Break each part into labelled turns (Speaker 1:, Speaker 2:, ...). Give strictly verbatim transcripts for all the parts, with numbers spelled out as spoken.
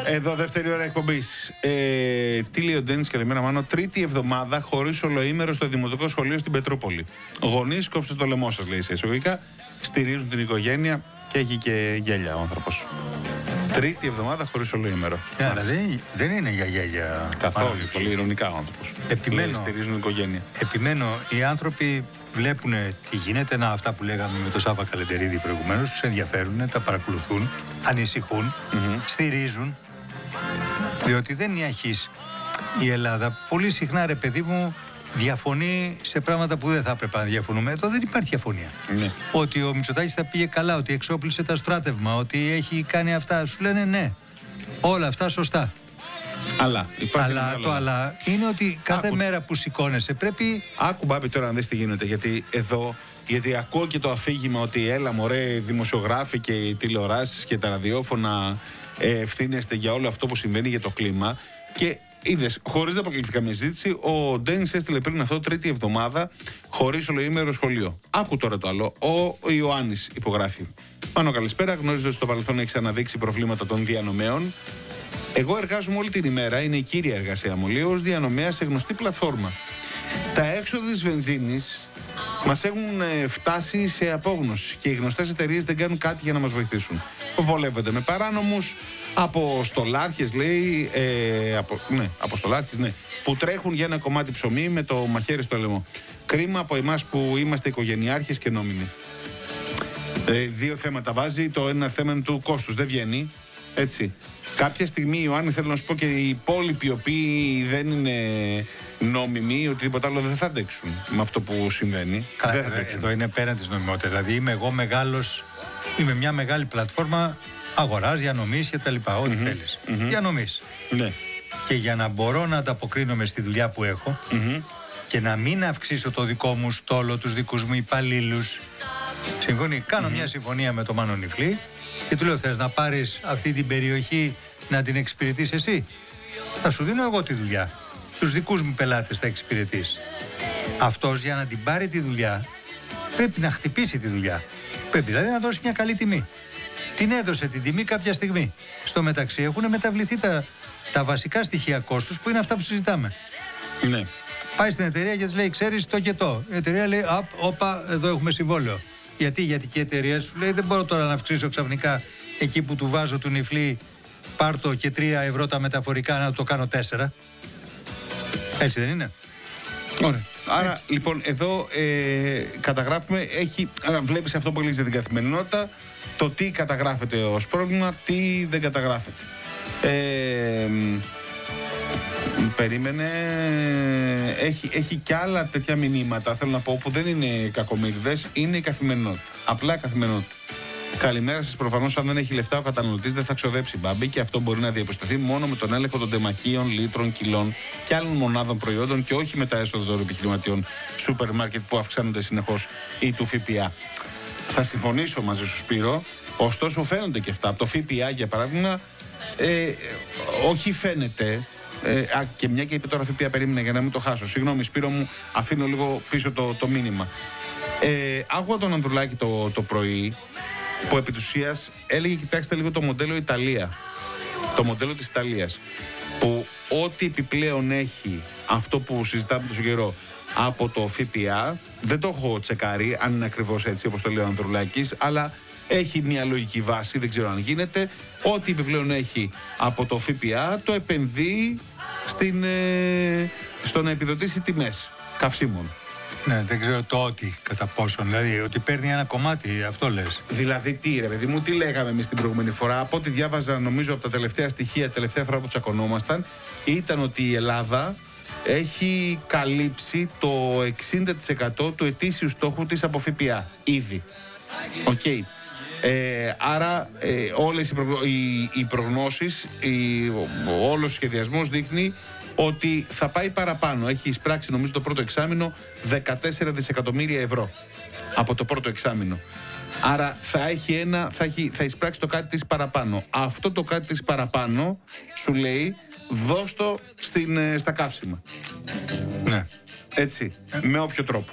Speaker 1: Εδώ δεύτερη ώρα εκπομπής. Ε, τι λέει ο Ντένις, καλημέρα Μάνο. Τρίτη εβδομάδα χωρίς ολοήμερο στο Δημοτικό Σχολείο στην Πετρούπολη. Γονείς, κόψτε το λαιμό σας, λέει σε εισαγωγικά. Στηρίζουν την οικογένεια και έχει και γέλια ο άνθρωπος. Τρίτη εβδομάδα χωρίς ολοήμερο.
Speaker 2: Yeah, δηλαδή δεν είναι για γέλια.
Speaker 1: Καθόλου. Πολύ ειρωνικά ο άνθρωπος.
Speaker 2: Επιμένω.
Speaker 1: Στηρίζουν την οικογένεια.
Speaker 2: Επιμένω, οι άνθρωποι βλέπουν τι γίνεται. Να, αυτά που λέγαμε με τον Σάβα Καλεντερίδη προηγουμένως, τους ενδιαφέρουν, τα παρακολουθούν, ανησυχούν, mm-hmm. στηρίζουν. Διότι δεν έχεις η Ελλάδα. Πολύ συχνά, ρε παιδί μου, διαφωνεί σε πράγματα που δεν θα έπρεπε να διαφωνούμε. Εδώ δεν υπάρχει διαφωνία. Ναι. Ότι ο Μητσοτάκης θα πήγε καλά, ότι εξόπλισε τα στράτευμα, ότι έχει κάνει αυτά. Σου λένε ναι. Όλα αυτά σωστά.
Speaker 1: Αλλά,
Speaker 2: αλλά το αλλά είναι ότι κάθε Άκου... μέρα που σηκώνεσαι πρέπει.
Speaker 1: Άκου Μπάμπη τώρα να δεις τι γίνεται. Γιατί εδώ, γιατί ακούω και το αφήγημα ότι έλα μωρέ, δημοσιογράφοι και οι τηλεοράσεις και τα ραδιόφωνα ευθύνεστε για όλο αυτό που συμβαίνει για το κλίμα. Και είδες, χωρίς να προκληθεί καμία συζήτηση, ο Ντένις έστειλε πριν αυτό τρίτη εβδομάδα χωρίς ολοήμερο σχολείο. Άκου τώρα το άλλο. Ο Ιωάννης υπογράφει. Πάνω καλησπέρα. Γνωρίζω ότι στο παρελθόν έχει αναδείξει προβλήματα των διανομέων. Εγώ εργάζομαι όλη την ημέρα, είναι η κύρια εργασία μου, λέει, ως διανομέα σε γνωστή πλατφόρμα. Τα έξοδα της βενζίνης μας έχουν φτάσει σε απόγνωση και οι γνωστές εταιρείες δεν κάνουν κάτι για να μας βοηθήσουν. Βολεύονται με παράνομους, από στολάρχες, λέει, ε, από, ναι, από στολάρχες, ναι, που τρέχουν για ένα κομμάτι ψωμί με το μαχαίρι στο λαιμό. Κρίμα από εμάς που είμαστε οικογενειάρχες και νόμιμοι. Ε, δύο θέματα βάζει, το ένα θέμα είναι του κόστους, δεν βγαίνει, έτσι. Κάποια στιγμή, Ιωάννη, θέλω να σου πω και οι υπόλοιποι οι οποίοι δεν είναι νόμιμοι, οτιδήποτε άλλο δεν θα αντέξουν με αυτό που συμβαίνει.
Speaker 2: Κα, δεν θα αντέξουν. Εδώ είναι πέραν της νομιμότητας. Δηλαδή, είμαι εγώ μεγάλος, είμαι μια μεγάλη πλατφόρμα αγοράς, διανομής και τα λοιπά. Ό,τι mm-hmm. θέλεις. Mm-hmm. Διανομής.
Speaker 1: Ναι.
Speaker 2: Και για να μπορώ να ανταποκρίνομαι στη δουλειά που έχω mm-hmm. και να μην αυξήσω το δικό μου στόλο, τους δικούς μου υπαλλήλους. Συμφωνεί. Κάνω mm-hmm. μια συμφωνία με τον Μάνο Νιφλή. Και του λέω, θες να πάρεις αυτή την περιοχή να την εξυπηρετείς εσύ? Θα σου δίνω εγώ τη δουλειά. Τους δικούς μου πελάτες θα εξυπηρετείς. Αυτός για να την πάρει τη δουλειά πρέπει να χτυπήσει τη δουλειά. Πρέπει δηλαδή να δώσει μια καλή τιμή. Την έδωσε την τιμή κάποια στιγμή. Στο μεταξύ έχουν μεταβληθεί τα, τα βασικά στοιχεία κόστους που είναι αυτά που συζητάμε.
Speaker 1: Ναι.
Speaker 2: Πάει στην εταιρεία και της λέει, ξέρεις το και το. Η εταιρεία λέει, όπα, εδώ έχουμε συμβόλαιο. Γιατί, γιατί και η εταιρεία σου λέει, δεν μπορώ τώρα να αυξήσω ξαφνικά εκεί που του βάζω του Νιφλή, πάρτο και τρία ευρώ τα μεταφορικά να το κάνω τέσσερα. Έτσι δεν είναι?
Speaker 1: Ωραία. Άρα έτσι. Λοιπόν εδώ ε, καταγράφουμε, έχει, βλέπεις αυτό που λέει για την καθημερινότητα, το τι καταγράφεται ως πρόβλημα, τι δεν καταγράφεται. Ε, Περίμενε. Έχει, έχει και άλλα τέτοια μηνύματα, θέλω να πω, που δεν είναι κακομοίριδες, είναι η καθημερινότητα. Απλά καθημερινότητα. Καλημέρα σας. Προφανώς, αν δεν έχει λεφτά ο καταναλωτής, δεν θα ξοδέψει, Μπάμπη, και αυτό μπορεί να διαπιστωθεί μόνο με τον έλεγχο των τεμαχίων, λίτρων, κιλών και άλλων μονάδων προϊόντων και όχι με τα έσοδα των επιχειρηματιών σούπερ μάρκετ που αυξάνονται συνεχώς ή του ΦΠΑ. Θα συμφωνήσω μαζί σου, Σπύρο, ωστόσο φαίνονται και αυτά. Από το ΦΠΑ, για παράδειγμα, ε, όχι φαίνεται. Ε, α, και μια και είπε τώρα ΦΠΑ, περίμενα για να μην το χάσω. Συγγνώμη, Σπύρο μου, αφήνω λίγο πίσω το, το μήνυμα. Ε, άκουγα τον Ανδρουλάκη το, το πρωί, που επί της ουσίας έλεγε, κοιτάξτε λίγο το μοντέλο Ιταλία. Το μοντέλο της Ιταλίας. Που ό,τι επιπλέον έχει αυτό που συζητάμε τόσο καιρό από το ΦΠΑ, δεν το έχω τσεκάρει αν είναι ακριβώς έτσι όπως το λέει ο Ανδρουλάκης, αλλά έχει μια λογική βάση, δεν ξέρω αν γίνεται. Ό,τι επιπλέον έχει από το ΦΠΑ το επενδύει στην, ε, στο να επιδοτήσει τιμές καυσίμων.
Speaker 2: Ναι, δεν ξέρω το ότι κατά πόσον, δηλαδή ότι παίρνει ένα κομμάτι, αυτό λες.
Speaker 1: Δηλαδή τι ρε παιδί μου, τι λέγαμε εμείς την προηγούμενη φορά, από ό,τι διάβαζα νομίζω από τα τελευταία στοιχεία, τελευταία φορά που τσακωνόμασταν, ήταν ότι η Ελλάδα έχει καλύψει το εξήντα τοις εκατό του ετήσιου στόχου της από ΦΠΑ, ήδη. Οκ. Okay. Ε, άρα ε, όλες οι, προ... οι, οι προγνώσεις, οι... όλος ο σχεδιασμός δείχνει ότι θα πάει παραπάνω. Έχει εισπράξει νομίζω το πρώτο εξάμηνο δεκατέσσερα δισεκατομμύρια ευρώ από το πρώτο εξάμηνο. Άρα θα έχει ένα, θα, έχει, θα εισπράξει το κάτι της παραπάνω. Αυτό το κάτι της παραπάνω σου λέει δώσ' το στην, στα καύσιμα.
Speaker 2: Ναι.
Speaker 1: Έτσι, ε. με όποιο τρόπο.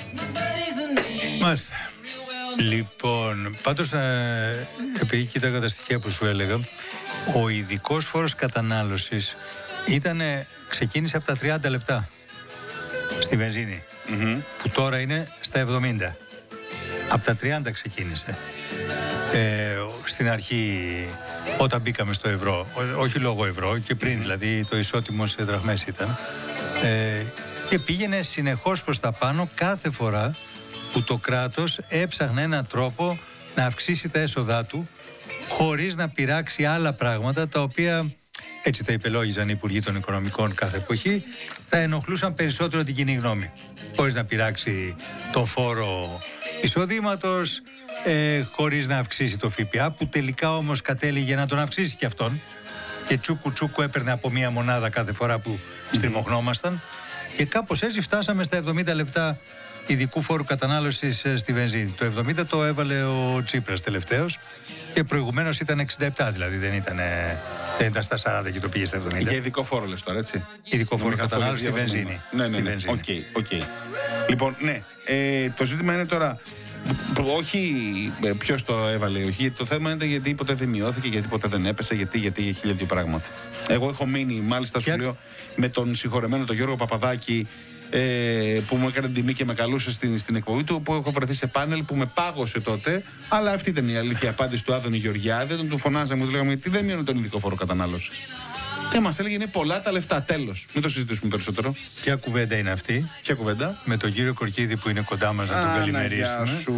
Speaker 2: Μάλιστα. Λοιπόν, πάντως, ε, επειδή κοίταγα τα στοιχεία που σου έλεγα, Ο ειδικός φόρος κατανάλωσης ήτανε, ξεκίνησε από τα τριάντα λεπτά στη βενζίνη,
Speaker 1: Mm-hmm.
Speaker 2: που τώρα είναι στα εβδομήντα. Από τα τριάντα ξεκίνησε. Ε, στην αρχή, όταν μπήκαμε στο ευρώ, ό, όχι λόγω ευρώ, και πριν δηλαδή το ισότιμο σε δραχμές ήταν, ε, και πήγαινε συνεχώς προς τα πάνω κάθε φορά που το κράτος έψαχνε έναν τρόπο να αυξήσει τα έσοδά του, χωρίς να πειράξει άλλα πράγματα τα οποία, έτσι τα υπελόγιζαν οι υπουργοί των οικονομικών κάθε εποχή, θα ενοχλούσαν περισσότερο την κοινή γνώμη. Χωρίς να πειράξει το φόρο εισοδήματος, ε, χωρίς να αυξήσει το ΦΠΑ, που τελικά όμως κατέληγε να τον αυξήσει και αυτόν, και τσούκου τσούκου έπαιρνε από μία μονάδα κάθε φορά που στριμωχνόμασταν, και κάπως έτσι φτάσαμε στα εβδομήντα λεπτά ειδικού φόρου κατανάλωσης στη βενζίνη. Το εβδομήντα το έβαλε ο Τσίπρας τελευταίος, και προηγουμένως ήταν εξήντα επτά, δηλαδή δεν ήταν, δεν ήταν στα σαράντα και το πήγε στα εβδομήντα.
Speaker 1: Για ειδικό φόρο λες τώρα, έτσι.
Speaker 2: Ειδικό φόρο κατανάλωσης στη βενζίνη.
Speaker 1: Ναι, ναι, ναι. Οκ, οκ. Λοιπόν, ναι, ε, το ζήτημα είναι τώρα, όχι ποιος το έβαλε, όχι, γιατί το θέμα είναι γιατί ποτέ δεν μειώθηκε, γιατί ποτέ δεν έπεσε, γιατί, γιατί για χίλια δύο πράγματα. Εγώ έχω μείνει, μάλιστα σου λέω, με τον συγχωρεμένο τον Γιώργο Παπαδάκη, ε, που μου έκανε τιμή και με καλούσε στην, στην εκπομπή του, που έχω βρεθεί σε πάνελ που με πάγωσε τότε. Αλλά αυτή ήταν η αλήθεια απάντηση του Άδωνη Γεωργιάδη. Τον του φωνάζαμε, του λέγαμε, τι δεν μειώνει τον ειδικό φόρο κατανάλωση. Και μας έλεγε είναι πολλά τα λεφτά. Τέλος. Μην το συζητήσουμε περισσότερο.
Speaker 2: Ποια κουβέντα είναι αυτή?
Speaker 1: Ποια κουβέντα?
Speaker 2: Με τον κύριο Κορκίδη που είναι κοντά μας, να τον καλημερίσουμε.
Speaker 1: Σου.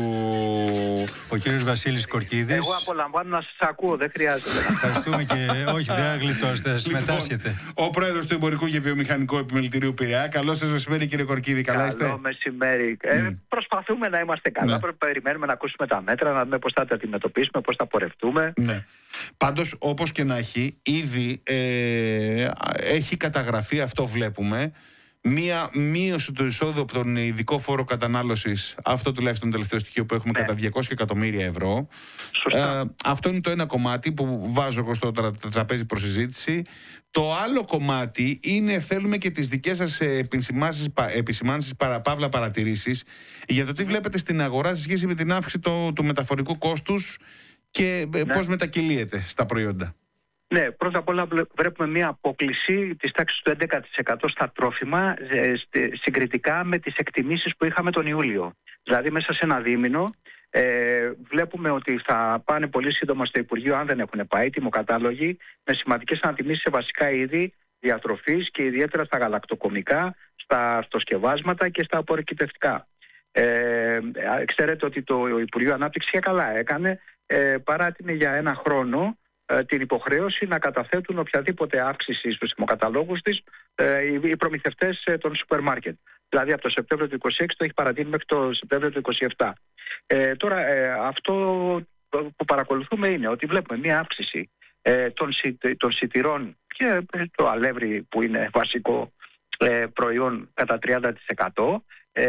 Speaker 2: Ο κύριος Βασίλης Κορκίδης.
Speaker 3: Εγώ απολαμβάνω να σας ακούω, δεν χρειάζεται.
Speaker 2: Ευχαριστούμε και όχι, δεν αγλιτώσετε, θα συμμετάσχετε.
Speaker 1: Λοιπόν, ο πρόεδρος του Εμπορικού και Βιομηχανικού Επιμελητηρίου Πειραιά. Καλό σας μεσημέρι, κύριε Κορκίδη. Καλά είστε?
Speaker 3: Καλό μεσημέρι. Mm. Ε, προσπαθούμε να είμαστε καλά.
Speaker 1: Ναι.
Speaker 3: Πρέπει, περιμένουμε να ακούσουμε τα μέτρα, να δούμε πώς θα τα αντιμετωπίσουμε, πώς θα πορευτούμε.
Speaker 1: Ναι. Πάντως, όπως και να έχει, ήδη ε, έχει καταγραφεί, αυτό βλέπουμε, μία μείωση του εισόδου από τον ειδικό φόρο κατανάλωσης, αυτό τουλάχιστον το τελευταίο στοιχείο που έχουμε, ναι, κατά διακόσια εκατομμύρια ευρώ.
Speaker 3: Σωστά.
Speaker 1: Ε, αυτό είναι το ένα κομμάτι που βάζω εγώ στο τρα, τραπέζι προς συζήτηση. Το άλλο κομμάτι είναι, θέλουμε και τις δικές σας επισημάνσεις, παραπαύλα παρατηρήσεις για το τι βλέπετε στην αγορά σε σχέση με την αύξηση του, του μεταφορικού κόστους και ναι, πώς μετακυλίεται στα προϊόντα.
Speaker 3: Ναι, πρώτα απ' όλα βλέπουμε μια απόκλιση της τάξης του έντεκα τοις εκατό στα τρόφιμα συγκριτικά με τις εκτιμήσεις που είχαμε τον Ιούλιο. Δηλαδή μέσα σε ένα δίμηνο ε, βλέπουμε ότι θα πάνε πολύ σύντομα στο Υπουργείο, αν δεν έχουν πάει, τιμοκατάλογοι με σημαντικές ανατιμήσεις σε βασικά είδη διατροφής και ιδιαίτερα στα γαλακτοκομικά, στα αυτοσκευάσματα και στα απορροκυπευτικά. Ε, ξέρετε ότι το Υπουργείο Ανάπτυξης και καλά έκανε, ε, παράτηνε για ένα χρόνο ε, την υποχρέωση να καταθέτουν οποιαδήποτε αύξηση στους τιμοκαταλόγους της ε, οι, οι προμηθευτές ε, των σούπερ μάρκετ. Δηλαδή από το Σεπτέμβριο του είκοσι έξι το έχει παρατείνει μέχρι το Σεπτέμβριο του είκοσι επτά. Ε, τώρα ε, αυτό που παρακολουθούμε είναι ότι βλέπουμε μια αύξηση ε, των, των σιτηρών και το αλεύρι που είναι βασικό ε, προϊόν κατά τριάντα τοις εκατό.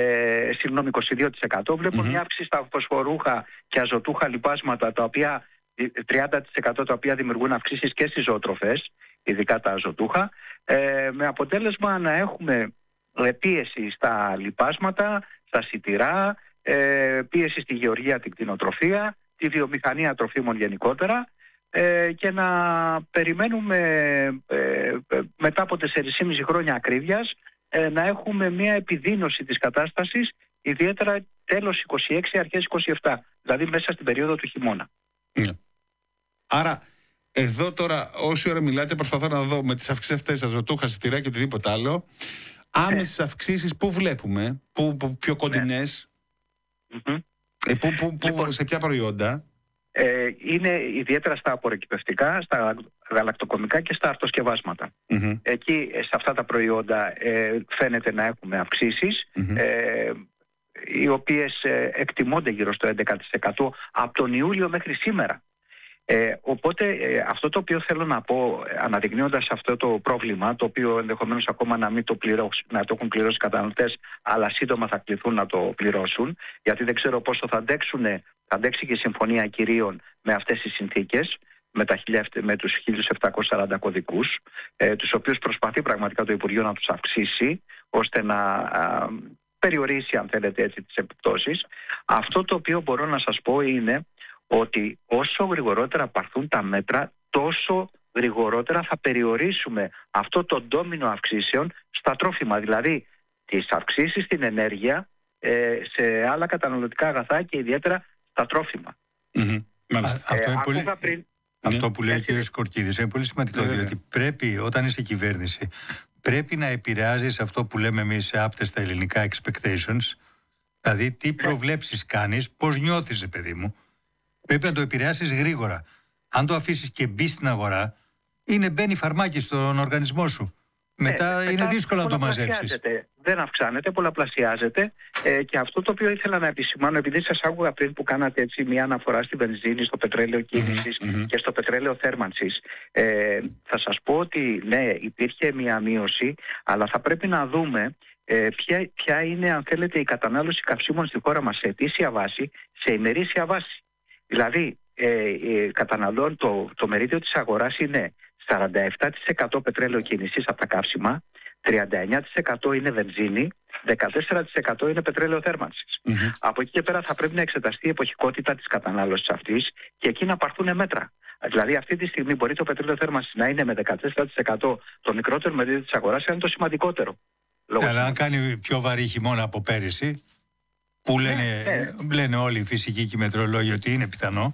Speaker 3: Ε, συγγνώμη, είκοσι δύο τοις εκατό. Βλέπουμε mm-hmm. μια αύξηση στα φωσφορούχα και αζωτούχα λιπάσματα, τα οποία, τριάντα τοις εκατό, τα οποία δημιουργούν αυξήσεις και στις ζωοτροφές, ειδικά τα αζωτούχα, ε, με αποτέλεσμα να έχουμε ε, πίεση στα λιπάσματα, στα σιτηρά, ε, πίεση στη γεωργία, την κτηνοτροφία, τη βιομηχανία τροφίμων γενικότερα, ε, και να περιμένουμε ε, μετά από τέσσερα και μισό χρόνια ακρίβειας να έχουμε μια επιδείνωση της κατάστασης, ιδιαίτερα τέλος είκοσι έξι, αρχές είκοσι επτά, δηλαδή μέσα στην περίοδο του χειμώνα.
Speaker 1: Ναι. Άρα, εδώ τώρα, όση ώρα μιλάτε, προσπαθώ να δω με τις αυξήσεις αυτές, αζωτούχα, σιτηρά και οτιδήποτε άλλο, άμεσες ναι. αυξήσεις που βλέπουμε, που, που πιο κοντινές, ναι. ε, που, που, που, λοιπόν, σε ποια προϊόντα?
Speaker 3: Ε, είναι ιδιαίτερα στα απορροκυπευτικά, στα γαλακτοκομικά και στα αρτοσκευάσματα. Mm-hmm. Εκεί σε αυτά τα προϊόντα ε, φαίνεται να έχουμε αυξήσεις, mm-hmm. ε, οι οποίες ε, εκτιμώνται γύρω στο έντεκα τοις εκατό από τον Ιούλιο μέχρι σήμερα. Ε, οπότε ε, αυτό το οποίο θέλω να πω, αναδεικνύοντας αυτό το πρόβλημα, το οποίο ενδεχομένως ακόμα να μην το, πληρώσουν, να το έχουν πληρώσει οι καταναλωτές, αλλά σύντομα θα κληθούν να το πληρώσουν, γιατί δεν ξέρω πόσο θα αντέξουν, θα αντέξει και η Συμφωνία Κυρίων με αυτές τις συνθήκες, με, τα, με τους χίλια επτακόσιους σαράντα κωδικούς, ε, τους οποίους προσπαθεί πραγματικά το Υπουργείο να τους αυξήσει, ώστε να α, περιορίσει, αν θέλετε έτσι, τις επιπτώσεις. Αυτό το οποίο μπορώ να σας πω είναι ότι όσο γρηγορότερα πάρθουν τα μέτρα, τόσο γρηγορότερα θα περιορίσουμε αυτό το ντόμινο αυξήσεων στα τρόφιμα. Δηλαδή τις αυξήσεις στην ενέργεια, ε, σε άλλα καταναλωτικά αγαθά και ιδιαίτερα στα τρόφιμα.
Speaker 1: Mm-hmm.
Speaker 2: Α, αυτό, είναι πολύ...
Speaker 3: πριν...
Speaker 2: αυτό που λέει ο κ. Κορκίδης είναι πολύ σημαντικό, yeah. διότι πρέπει όταν είσαι κυβέρνηση πρέπει να επηρεάζεις αυτό που λέμε εμείς άπτες στα ελληνικά expectations, δηλαδή τι προβλέψεις κάνεις, πώς νιώθεις, παιδί μου. Πρέπει να το επηρεάσεις γρήγορα. Αν το αφήσεις και μπει στην αγορά, είναι μπαίνει φαρμάκι στον οργανισμό σου. Μετά ε, είναι δύσκολο να το μαζέψεις.
Speaker 3: Δεν αυξάνεται, πολλαπλασιάζεται. Ε, και αυτό το οποίο ήθελα να επισημάνω, επειδή σας άκουγα πριν που κάνατε έτσι μια αναφορά στη βενζίνη, στο πετρέλαιο κίνησης mm-hmm. και στο πετρέλαιο θέρμανσης, ε, θα σας πω ότι ναι, υπήρχε μια μείωση, αλλά θα πρέπει να δούμε ε, ποια, ποια είναι, αν θέλετε, η κατανάλωση καυσίμων στη χώρα μας σε ετήσια βάση, σε ημερήσια βάση. Δηλαδή, ε, ε, καταναλώνει το, το μερίδιο της αγοράς είναι σαράντα επτά τοις εκατό πετρέλαιο κίνησης από τα καύσιμα, τριάντα εννέα τοις εκατό είναι βενζίνη, δεκατέσσερα τοις εκατό είναι πετρέλαιο θέρμανσης. Mm-hmm. Από εκεί και πέρα θα πρέπει να εξεταστεί η εποχικότητα της κατανάλωσης αυτής και εκεί να πάρθουν μέτρα. Δηλαδή αυτή τη στιγμή μπορεί το πετρέλαιο θέρμανσης να είναι με δεκατέσσερα τοις εκατό το μικρότερο μερίδιο της αγοράς, είναι το σημαντικότερο.
Speaker 2: Αλλά αν κάνει πιο βαρύ χειμώνα από πέρυσι, που λένε, ναι, ναι. λένε όλοι οι φυσικοί και οι μετεωρολόγοι ότι είναι πιθανό,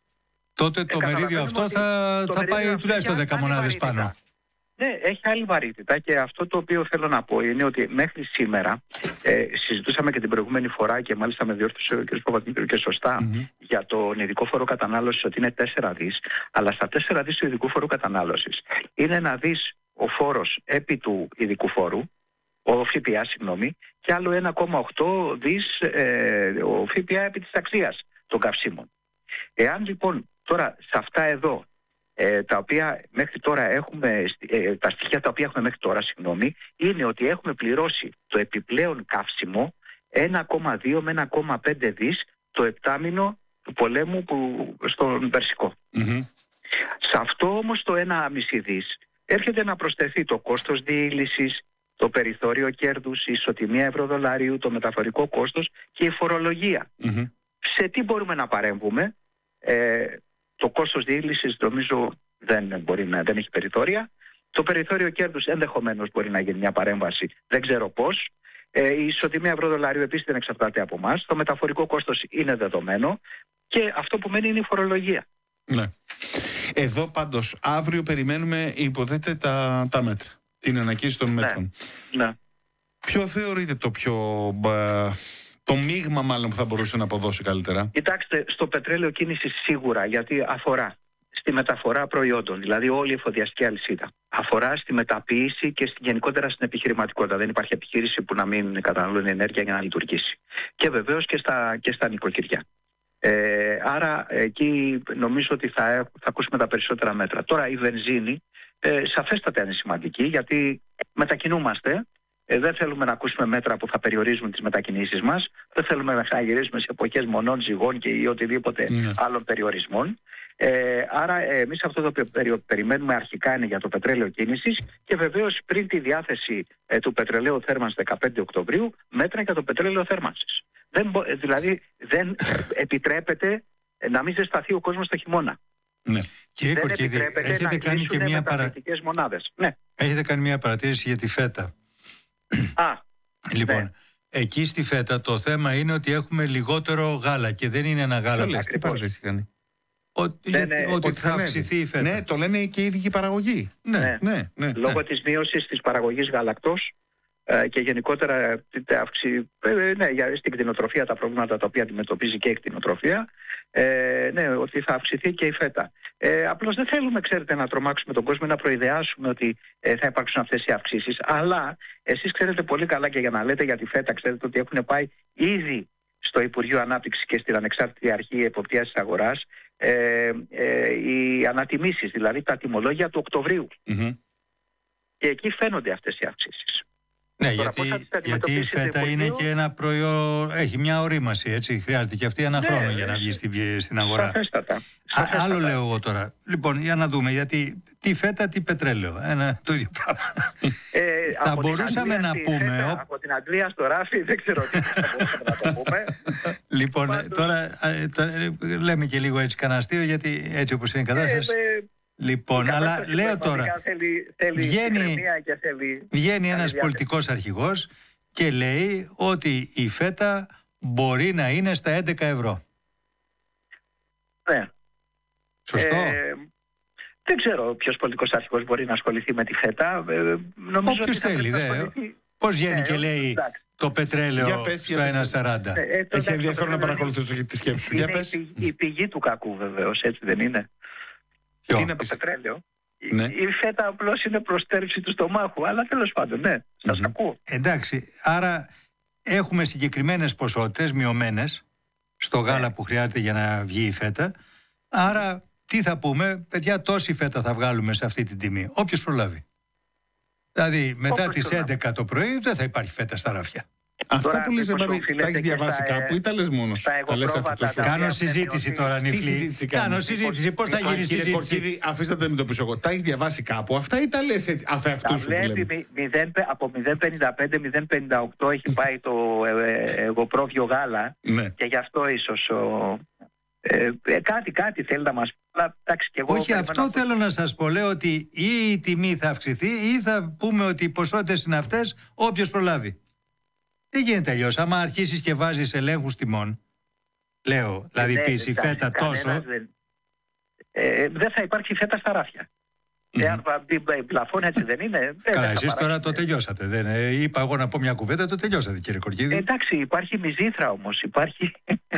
Speaker 2: τότε το ε, μερίδιο αυτό θα, θα πάει τουλάχιστον δέκα μονάδες πάνω.
Speaker 3: Ναι, έχει άλλη βαρύτητα και αυτό το οποίο θέλω να πω είναι ότι μέχρι σήμερα ε, συζητούσαμε και την προηγούμενη φορά και μάλιστα με διόρθωσε ο κ. Παπαδημήτρου και σωστά mm-hmm. για τον ειδικό φόρο κατανάλωσης ότι είναι τέσσερα δις, αλλά στα τέσσερα δις του ειδικού φόρου κατανάλωσης είναι ένα δις ο φόρος επί του ειδικού φόρου, ο ΦΠΑ, συγγνώμη, και άλλο ένα κόμμα οκτώ δις ε, ο ΦΠΑ επί της αξίας των καυσίμων. Εάν λοιπόν τώρα σε αυτά εδώ ε, τα οποία μέχρι τώρα έχουμε, ε, τα στοιχεία τα οποία έχουμε μέχρι τώρα, συγγνώμη, είναι ότι έχουμε πληρώσει το επιπλέον καύσιμο ένα κόμμα δύο με ένα κόμμα πέντε δις το επτάμηνο του πολέμου που, στον Περσικό. Mm-hmm. Σε αυτό όμως το ένα κόμμα πέντε δις έρχεται να προσθεθεί το κόστος διήλυσης, το περιθώριο κέρδους, η ισοτιμία ευρώ-δολαρίου, το μεταφορικό κόστος και η φορολογία. Mm-hmm. Σε τι μπορούμε να παρέμβουμε? Ε, το κόστος διήλυσης νομίζω δεν, μπορεί να, δεν έχει περιθώρια. Το περιθώριο κέρδους ενδεχομένως μπορεί να γίνει μια παρέμβαση, δεν ξέρω πώς. Ε, η ισοτιμία ευρώ-δολαρίου επίσης δεν εξαρτάται από εμάς. Το μεταφορικό κόστος είναι δεδομένο και αυτό που μένει είναι η φορολογία.
Speaker 1: Ναι. Εδώ πάντως αύριο περιμένουμε υποθέτε τα, τα μέτρα. Την ανακοίνωση των μέτρων.
Speaker 3: Ναι. Ναι.
Speaker 1: Ποιο θεωρείτε το πιο... Μπα, το μείγμα μάλλον που θα μπορούσε να αποδώσει καλύτερα?
Speaker 3: Κοιτάξτε, στο πετρέλαιο κίνηση σίγουρα, γιατί αφορά στη μεταφορά προϊόντων, δηλαδή όλη η εφοδιαστική αλυσίδα. Αφορά στη μεταποίηση και στη, γενικότερα στην επιχειρηματικότητα. Δεν υπάρχει επιχείρηση που να μην καταναλώνει ενέργεια για να λειτουργήσει. Και βεβαίως και στα, και στα νοικοκυριά. Ε, άρα εκεί νομίζω ότι θα, θα ακούσουμε τα περισσότερα μέτρα. Τώρα η βενζίνη ε, σαφέστατα είναι σημαντική, γιατί μετακινούμαστε. Ε, δεν θέλουμε να ακούσουμε μέτρα που θα περιορίζουν τις μετακινήσεις μας. Δεν θέλουμε να γυρίσουμε σε εποχές μονών, ζυγών και ή οτιδήποτε mm. άλλων περιορισμών. Ε, άρα ε, εμείς αυτό το οποίο περιμένουμε αρχικά είναι για το πετρέλαιο κίνησης και βεβαίως πριν τη διάθεση ε, του πετρελαίου θέρμανσης δεκαπέντε Οκτωβρίου μέτρα για το πετρέλαιο θέρμανσης. Δεν, δηλαδή δεν επιτρέπεται να μην ζεσταθεί ο κόσμος το χειμώνα.
Speaker 2: Ναι. Κύριε
Speaker 3: δεν
Speaker 2: Κορκίδη,
Speaker 3: επιτρέπεται
Speaker 2: έχετε
Speaker 3: να
Speaker 2: κάνει και μια παρα...
Speaker 3: μονάδες. Ναι.
Speaker 2: Έχετε κάνει μια παρατήρηση για τη φέτα.
Speaker 3: Α,
Speaker 2: λοιπόν,
Speaker 3: ναι.
Speaker 2: Εκεί στη φέτα το θέμα είναι ότι έχουμε λιγότερο γάλα και δεν είναι ένα γάλα.
Speaker 1: Λες, τι παρατήρηση κάνει?
Speaker 2: Ότι, ναι, ναι, ότι θα αυξηθεί η φέτα.
Speaker 1: Ναι, το λένε και οι ίδιοι παραγωγοί.
Speaker 3: Ναι,
Speaker 1: ναι, ναι, ναι,
Speaker 3: Λόγω
Speaker 1: ναι.
Speaker 3: της μείωσης της παραγωγής γαλακτός ε, και γενικότερα αύξηση, ε, ναι, για, στην κτηνοτροφία, τα προβλήματα τα οποία αντιμετωπίζει και η κτηνοτροφία, ε, ναι, ότι θα αυξηθεί και η φέτα. Ε, απλώς δεν θέλουμε, ξέρετε, να τρομάξουμε τον κόσμο, να προειδεάσουμε ότι ε, θα υπάρξουν αυτές οι αυξήσεις. Αλλά εσείς ξέρετε πολύ καλά και για να λέτε για τη φέτα, ξέρετε ότι έχουν πάει ήδη στο Υπουργείο Ανάπτυξης και στην Ανεξάρτητη Αρχή Εποπτείας της Αγοράς ε, ε, οι ανατιμήσεις, δηλαδή τα τιμολόγια του Οκτωβρίου. Mm-hmm. Και εκεί φαίνονται αυτές οι αυξήσεις.
Speaker 2: Ναι, τώρα, γιατί, γιατί η φέτα είναι και ένα προϊόν, έχει μια ορίμαση, έτσι, χρειάζεται και αυτή ένα ναι, χρόνο για να βγει στην, στην αγορά.
Speaker 3: Σαφέστατα. Σαφέστατα.
Speaker 2: Α, άλλο λέω εγώ τώρα. Λοιπόν, για να δούμε, γιατί τι φέτα, τι πετρέλαιο, ένα το ίδιο πράγμα. Ε, θα μπορούσαμε να πούμε...
Speaker 3: Φέτα, ο... Από την Αγγλία στο ράφι, δεν ξέρω τι θα μπορούσαμε να το πούμε.
Speaker 2: Λοιπόν, Πάντως... τώρα, τώρα λέμε και λίγο έτσι κανένα αστείο, γιατί έτσι όπως είναι η κατάσταση... Ε, Λοιπόν, αλλά λέω τώρα,
Speaker 3: θέλει, θέλει
Speaker 2: βγαίνει,
Speaker 3: και θέλει
Speaker 2: βγαίνει ένας πολιτικός αρχηγός και λέει ότι η φέτα μπορεί να είναι στα έντεκα ευρώ.
Speaker 3: Ναι.
Speaker 2: Σωστό.
Speaker 3: Ε, δεν ξέρω ποιος πολιτικός αρχηγός μπορεί να ασχοληθεί με τη φέτα. Ε,
Speaker 2: Όποιος θέλει, δε. Ασχοληθεί... Πώς βγαίνει ε, και λέει εντάξει. Το πετρέλαιο πες, στο ένα σαράντα.
Speaker 3: Ε, ε,
Speaker 1: Έχει ενδιαφέρον να παρακολουθήσω τη σκέψη σου.
Speaker 3: Είναι για πες. Η, η πηγή του κακού βεβαίως, έτσι δεν είναι?
Speaker 2: Ποιο?
Speaker 3: Τι είναι το πετρέλαιο?
Speaker 1: Ναι.
Speaker 3: Η φέτα απλώς είναι προστέρηση του στομάχου, αλλά τέλος πάντων, ναι, σας mm-hmm. ακούω.
Speaker 2: Εντάξει, άρα έχουμε συγκεκριμένες ποσότητες μειωμένες στο γάλα ναι. που χρειάζεται για να βγει η φέτα. Άρα, τι θα πούμε, παιδιά, τόση φέτα θα βγάλουμε σε αυτή την τιμή. Όποιος προλάβει. Δηλαδή, μετά Όπως τις έντεκα το πρωί δεν θα υπάρχει φέτα στα ράφια.
Speaker 1: Αυτά
Speaker 3: τώρα,
Speaker 1: που λες, Μπάμπη, τα έχεις διαβάσει στα, κάπου ή τα λες μόνος σου?
Speaker 2: Κάνω συζήτηση τώρα, Νιφλή.
Speaker 1: Τι συζήτηση κάνεις?
Speaker 2: Κάνω συζήτηση, πώς θα γίνει συζήτηση?
Speaker 1: Κορκίδη, αφήστε να το αντιμετωπίσω εγώ. Τα έχεις διαβάσει κάπου αυτά ή τα λες έτσι, αφ' αυτού σου που λέμε?
Speaker 3: Από μηδέν πενήντα πέντε μηδέν πενήντα οκτώ έχει πάει το εγωπρόβιο γάλα και γι' αυτό ίσως... Ε, ε, κάτι, κάτι θέλει να μας πει.
Speaker 2: Όχι, αυτό να... θέλω να σας πω. Λέω ότι ή η τιμή θα αυξηθεί ή θα πούμε ότι οι ποσότητες είναι αυτές όποιος προλάβει. Δεν γίνεται αλλιώς. Άμα αρχίσεις και βάζεις ελέγχους τιμών, λέω, δηλαδή ναι, πεις η φέτα τόσο...
Speaker 3: Δεν, ε, δεν θα υπάρχει φέτα στα ράφια. Mm. Εάν μπει πλαφόν, έτσι δεν είναι?
Speaker 2: Καλά, εσείς τώρα το τελειώσατε. Δεν, ε, είπα εγώ να πω μια κουβέντα, το τελειώσατε, κύριε Κορκίδη.
Speaker 3: Ε, εντάξει, υπάρχει μυζήθρα όμως. Υπάρχει...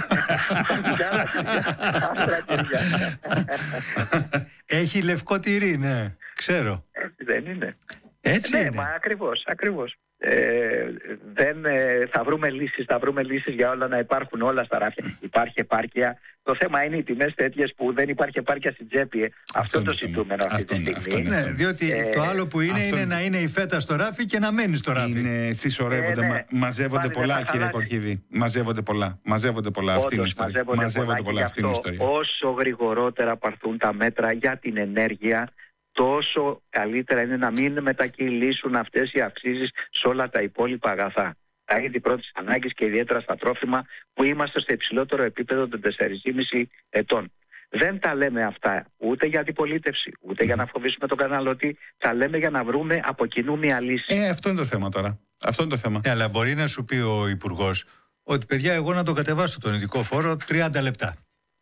Speaker 2: Έχει λευκό τυρί, ναι, ξέρω.
Speaker 3: Έτσι δεν είναι?
Speaker 2: Έτσι
Speaker 3: ναι,
Speaker 2: είναι.
Speaker 3: Μα ακριβώς, ακριβώς. Ε, δεν, ε, θα βρούμε λύσεις, θα βρούμε λύσεις για όλα, να υπάρχουν όλα στα ράφια. Υπάρχει επάρκεια. Το θέμα είναι οι τιμές τέτοιες που δεν υπάρχει επάρκεια στην τσέπη. Αυτό, αυτό το ζητούμενο αυτή τη στιγμή.
Speaker 2: Αυτό είναι, ναι, διότι ε, το άλλο που είναι είναι να είναι η φέτα στο ράφι και να μένει στο ράφι.
Speaker 1: Είναι, συσσωρεύονται, ε, ναι. μα, μαζεύονται Πάλι πολλά, κύριε Κορκίδη. Μαζεύονται πολλά. Μαζεύονται πολλά. Όντως, αυτή είναι η ιστορία. Μαζεύονται, μαζεύονται πολλά, αυτή είναι η ιστορία.
Speaker 3: Όσο γρηγορότερα πάρθουν τα μέτρα για την ενέργεια, τόσο καλύτερα είναι να μην μετακυλήσουν αυτές οι αυξήσεις σε όλα τα υπόλοιπα αγαθά. Τα είδη πρώτης ανάγκης και ιδιαίτερα στα τρόφιμα, που είμαστε στο υψηλότερο επίπεδο των τεσσάρων και μισό ετών. Δεν τα λέμε αυτά ούτε για αντιπολίτευση, ούτε mm. για να φοβήσουμε τον καταναλωτή. Τα λέμε για να βρούμε από κοινού μια λύση.
Speaker 1: Ε, αυτό είναι το θέμα τώρα. Αυτό είναι το θέμα.
Speaker 2: Ε, αλλά μπορεί να σου πει ο Υπουργός ότι, παιδιά, εγώ να το κατεβάσω τον ειδικό φόρο τριάντα λεπτά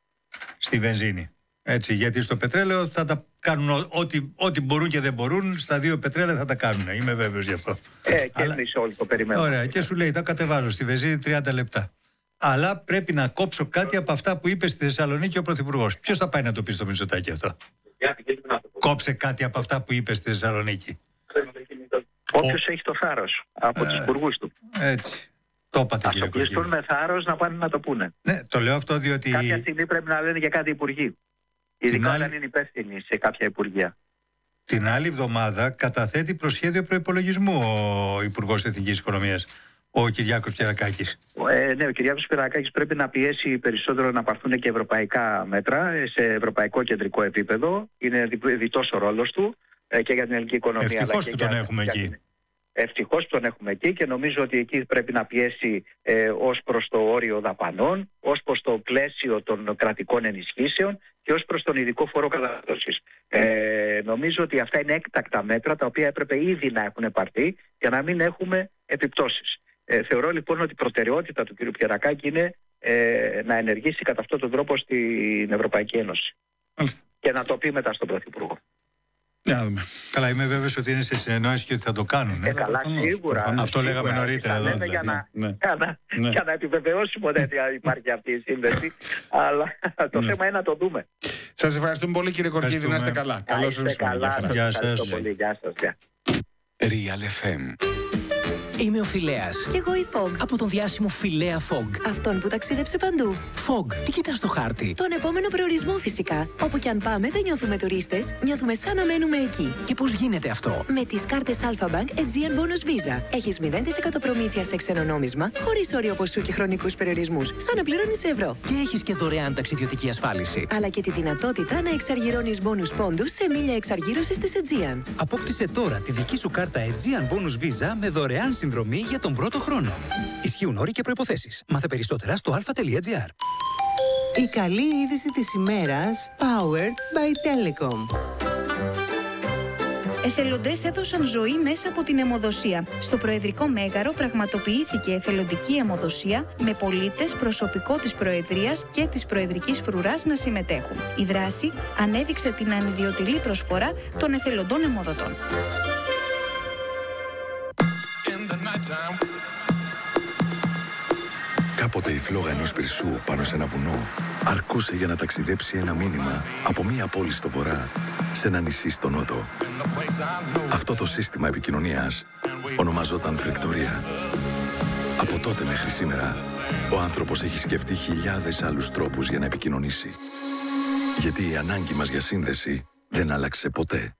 Speaker 2: στη βενζίνη. Έτσι, γιατί στο πετρέλαιο θα τα κάνουν ό,τι, ό,τι μπορούν και δεν μπορούν, στα δύο πετρέλαια θα τα κάνουν. Είμαι βέβαιος γι' αυτό.
Speaker 3: Ε, και Αλλά... εμείς όλοι το περιμένουμε.
Speaker 2: Ωραία, και σου λέει, τα κατεβάζω στη βενζίνη τριάντα λεπτά. Αλλά πρέπει να κόψω κάτι από αυτά που είπε στη Θεσσαλονίκη ο Πρωθυπουργός. Ποιος θα πάει να το πει στο Μητσοτάκη αυτό? Κόψε κάτι από αυτά που είπε στη Θεσσαλονίκη.
Speaker 3: Όποιος ο... έχει το θάρρος από ε, τους υπουργούς του.
Speaker 2: Έτσι. Το είπατε, κύριε Κορκίδη.
Speaker 3: Ας το πιστούν με θάρρος να πάνε να το πούνε.
Speaker 2: Ναι, το λέω αυτό διότι...
Speaker 3: Κάποια στιγμή πρέπει να λένε για κάτι υπουργοί. Ειδικά άλλη... αν είναι υπεύθυνοι σε κάποια υπουργεία.
Speaker 2: Την άλλη εβδομάδα καταθέτει προσχέδιο προϋπολογισμού ο Υπουργός Εθνικής Οικονομίας, ο Κυριάκος Πιερακάκης.
Speaker 3: Ε, ναι, ο Κυριάκος Πιερακάκης πρέπει να πιέσει περισσότερο να πάρθουν και ευρωπαϊκά μέτρα σε ευρωπαϊκό κεντρικό επίπεδο. Είναι διτός ο ρόλος του ε, και για την ελληνική οικονομία.
Speaker 2: Ευτυχώς που τον
Speaker 3: για,
Speaker 2: έχουμε
Speaker 3: για,
Speaker 2: εκεί.
Speaker 3: Για, Ευτυχώς που τον έχουμε εκεί και νομίζω ότι εκεί πρέπει να πιέσει ε, ως προς το όριο δαπανών, ως προς το πλαίσιο των κρατικών ενισχύσεων και ως προς τον ειδικό φόρο κατανάλωσης. Ε, νομίζω ότι αυτά είναι έκτακτα μέτρα τα οποία έπρεπε ήδη να έχουν πάρθει για να μην έχουμε επιπτώσεις. Ε, θεωρώ λοιπόν ότι η προτεραιότητα του κ. Πιερακάκη είναι ε, να ενεργήσει κατά αυτόν τον τρόπο στην Ευρωπαϊκή Ένωση.
Speaker 1: Μάλιστα.
Speaker 3: Και να το πει μετά στον Πρωθυπουργό.
Speaker 2: Καλά, είμαι βέβαιος ότι είναι σε συνεννόηση και ότι θα το κάνουν.
Speaker 3: Ε, καλά, σίγουρα.
Speaker 2: Αυτό σίγουρα, λέγαμε νωρίτερα εδώ.
Speaker 3: Δηλαδή. Για, να, ναι. για, να, ναι. για να επιβεβαιώσουμε ότι υπάρχει αυτή η σύνδεση. Αλλά το ναι. θέμα είναι να το δούμε.
Speaker 1: Σας ευχαριστούμε πολύ, κύριε Κορκίδη. Να είστε καλά. Καλώς ήρθατε.
Speaker 3: Γεια σας. Γεια σας.
Speaker 4: Real εφ εμ. Είμαι ο Φιλέας.
Speaker 5: Κι εγώ η Fog.
Speaker 4: Από τον διάσημο Φιλέα Fog.
Speaker 5: Αυτόν που ταξίδεψε παντού.
Speaker 4: Fog, τι κοιτάς στο χάρτη?
Speaker 5: Τον επόμενο προορισμό φυσικά. Όπου κι αν πάμε δεν νιώθουμε τουρίστες, νιώθουμε σαν να μένουμε εκεί.
Speaker 4: Και πώς γίνεται αυτό?
Speaker 5: Με τις κάρτες Alpha Bank Aegean Bonus Visa. Έχεις μηδέν τοις εκατό προμήθεια σε ξένο νόμισμα, χωρίς όριο ποσού και χρονικούς περιορισμούς. Σαν να πληρώνεις ευρώ.
Speaker 4: Και έχεις και δωρεάν ταξιδιωτική ασφάλιση.
Speaker 5: Αλλά και τη δυνατότητα να εξαργυρώνεις bonus πόντους σε μίλια εξαργύρωσης της Aegean.
Speaker 4: Απόκτησε τώρα τη δική σου κάρτα Aegean Bonus Visa με δωρεάν συνδρομή για τον πρώτο χρόνο. Ισχύουν όροι και προϋποθέσεις. Μάθε περισσότερα στο αλφα τελεία τζι άρ.
Speaker 6: Η καλή είδηση της ημέρας, powered by Telecom. Εθελοντές έδωσαν ζωή μέσα από την αιμοδοσία. Στο Προεδρικό Μέγαρο πραγματοποιήθηκε εθελοντική αιμοδοσία με πολίτες, προσωπικό της Προεδρίας και της Προεδρικής Φρουράς να συμμετέχουν. Η δράση ανέδειξε την ανιδιοτελή προσφορά των εθελοντών αιμοδοτών.
Speaker 7: Κάποτε η φλόγα ενός πυρσού πάνω σε ένα βουνό αρκούσε για να ταξιδέψει ένα μήνυμα από μία πόλη στο βορρά σε ένα νησί στο νότο. Αυτό το σύστημα επικοινωνίας ονομαζόταν φρικτορία. Από τότε μέχρι σήμερα, ο άνθρωπος έχει σκεφτεί χιλιάδες άλλους τρόπους για να επικοινωνήσει. Γιατί η ανάγκη μας για σύνδεση δεν άλλαξε ποτέ.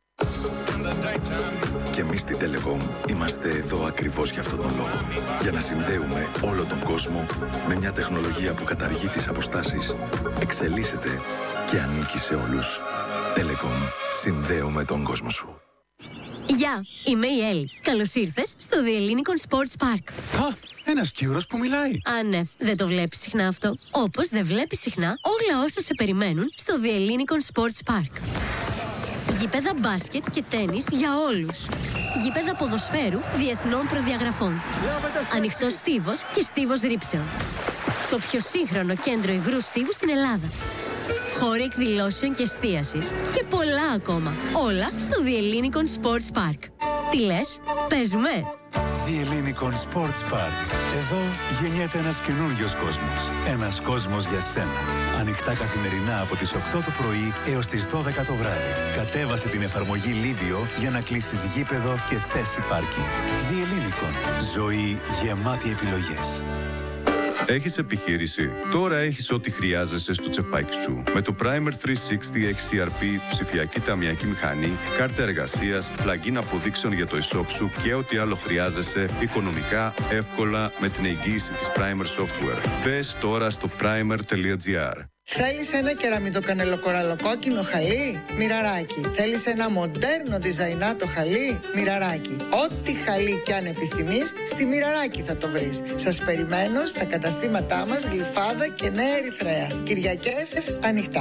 Speaker 7: Και εμείς στην Telecom είμαστε εδώ ακριβώς για αυτόν τον λόγο. Για να συνδέουμε όλο τον κόσμο με μια τεχνολογία που καταργεί τις αποστάσεις, εξελίσσεται και ανήκει σε όλους. Telecom. Συνδέουμε τον κόσμο σου.
Speaker 8: Γεια, είμαι η Έλλη. Καλώς ήρθες στο The Ellinikon Sports Park.
Speaker 7: Α, ένας Κύρος που μιλάει.
Speaker 8: Α, ναι, δεν το βλέπεις συχνά αυτό. Όπως δεν βλέπεις συχνά όλα όσα σε περιμένουν στο The Ellinikon Sports Park. Γήπεδα μπάσκετ και τένις για όλους. Γήπεδα ποδοσφαίρου διεθνών προδιαγραφών. Ανοιχτός στίβος και στίβος ρήψεων. Το πιο σύγχρονο κέντρο υγρού στίβου στην Ελλάδα. Χώροι εκδηλώσεων και εστίασης. Και πολλά ακόμα. Όλα στο The Ellinikon Sports Park. Τι λες, παίζουμε?
Speaker 9: The Ellinikon Sports Park. Εδώ γεννιέται ένας καινούριος κόσμος. Ένας κόσμος για σένα. Ανοιχτά καθημερινά από τις οκτώ το πρωί έως τις δώδεκα το βράδυ. Κατέβασε την εφαρμογή Livio για να κλείσεις γήπεδο και θέση πάρκινγκ. The Ellinikon. Ζωή γεμάτη επιλογές.
Speaker 10: Έχεις επιχείρηση? Τώρα έχεις ό,τι χρειάζεσαι στο τσεπάκι σου. Με το Primer τριακόσια εξήντα εξ σι αρ πι, ψηφιακή ταμιακή μηχανή, κάρτα εργασίας, plugin αποδείξεων για το e-shop σου και ό,τι άλλο χρειάζεσαι οικονομικά, εύκολα με την εγγύηση της Primer Software. Μπες τώρα στο primer τελεία gr.
Speaker 11: Θέλεις ένα κεραμιτοκανελοκοραλοκόκκινο χαλί? Μοιραράκι. Θέλεις ένα μοντέρνο διζαϊνάτο χαλί? Μοιραράκι. Ό,τι χαλί κι αν επιθυμείς, στη Μοιραράκι θα το βρεις. Σας περιμένω στα καταστήματά μας Γλυφάδα και Νέα Ερυθρέα. Κυριακές ανοιχτά.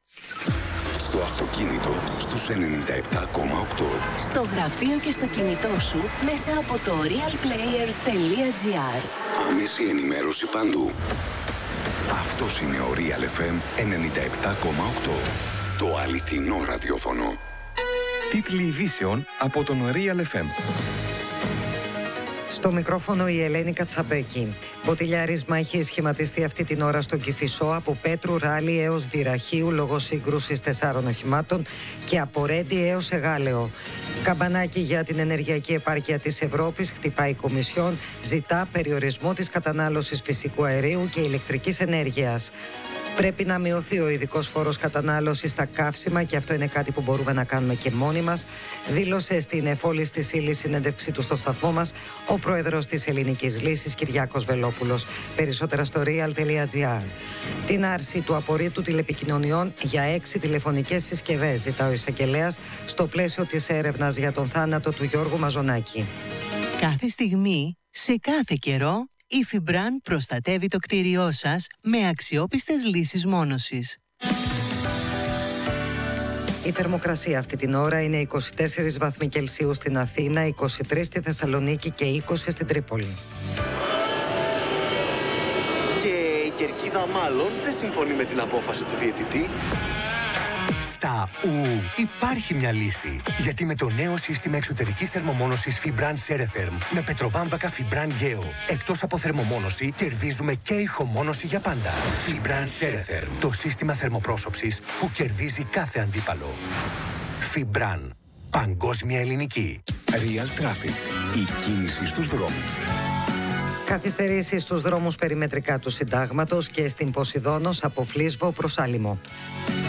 Speaker 7: Στο αυτοκίνητο στους ενενήντα επτά κόμμα οκτώ.
Speaker 12: Στο γραφείο και στο κινητό σου μέσα από το real player τελεία gr.
Speaker 7: Άμεση ενημέρωση παντού. Αυτός είναι ο Real εφ εμ ενενήντα επτά κόμμα οκτώ. Το αληθινό ραδιόφωνο. Τίτλοι ειδήσεων από τον Real εφ εμ.
Speaker 13: Στο μικρόφωνο η Ελένη Κατσαμπέκη. Μποτιλιάρισμα έχει σχηματιστεί αυτή την ώρα στον Κηφισό από Πέτρου Ράλι έως Δυραχείου λόγω σύγκρουσης τεσσάρων οχημάτων και από Ρέντι έως Εγάλεο. Καμπανάκι για την ενεργειακή επάρκεια της Ευρώπης χτυπάει η Κομισιόν, ζητά περιορισμό της κατανάλωσης φυσικού αερίου και ηλεκτρικής ενέργειας. Πρέπει να μειωθεί ο ειδικός φόρος κατανάλωσης στα καύσιμα και αυτό είναι κάτι που μπορούμε να κάνουμε και μόνοι μας, δήλωσε στην εφόλης της ύλης συνέντευξή του στο σταθμό μας ο πρόεδρος της Ελληνικής Λύσης Κυριάκος Βελόπουλος. Περισσότερα στο real τελεία gr. Την άρση του απορρίτου τηλεπικοινωνιών για έξι τηλεφωνικές συσκευές ζητά ο εισαγγελέας στο πλαίσιο της έρευνας για τον θάνατο του Γιώργου Μαζονάκη.
Speaker 14: Κάθε στιγμή, σε κάθε καιρό, η Fibran προστατεύει το κτίριό σας με αξιόπιστες λύσεις μόνωσης.
Speaker 13: Η θερμοκρασία αυτή την ώρα είναι είκοσι τέσσερις βαθμοί Κελσίου στην Αθήνα, είκοσι τρεις στη Θεσσαλονίκη και είκοσι στην Τρίπολη.
Speaker 15: Και η Κερκίδα μάλλον δεν συμφωνεί με την απόφαση του διαιτητή.
Speaker 16: Στα ου υπάρχει μια λύση. Γιατί με το νέο σύστημα εξωτερικής θερμομόνωσης Fibran Ceretherm με πετροβάμβακα Fibran Geo, εκτός από θερμομόνωση, κερδίζουμε και ηχομόνωση για πάντα. Fibran Ceretherm, το σύστημα θερμοπρόσωψης που κερδίζει κάθε αντίπαλο. Fibran, παγκόσμια ελληνική.
Speaker 7: Real Traffic, η κίνηση στους δρόμους.
Speaker 13: Καθυστερήσεις στους δρόμους περιμετρικά του Συντάγματος και στην Ποσειδώνος από Φλίσβο προς Άλυμο.